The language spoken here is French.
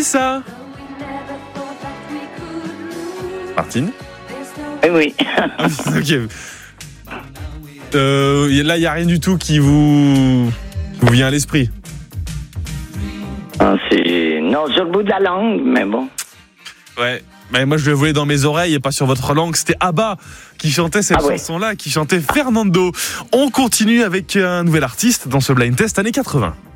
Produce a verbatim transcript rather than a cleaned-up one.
ça? Martine? Eh oui. Ok. Euh, là, il n'y a rien du tout qui vous, vous vient à l'esprit. Non, c'est... non, sur le bout de la langue, mais bon. Ouais. Mais moi, je le voulais dans mes oreilles et pas sur votre langue. C'était Abba qui chantait cette ah ouais. chanson-là, qui chantait Fernando. On continue avec un nouvel artiste dans ce blind test années quatre-vingts.